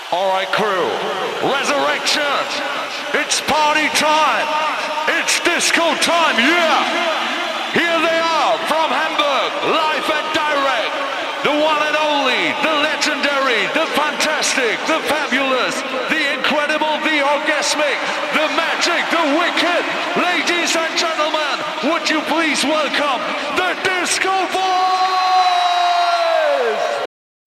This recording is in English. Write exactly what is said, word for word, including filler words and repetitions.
All right, crew. Resurrection. It's party time. It's disco time, yeah. Here they are from Hamburg, live and direct. The one and only, the legendary, the fantastic, the fabulous, the incredible, the orgasmic, the magic, the wicked.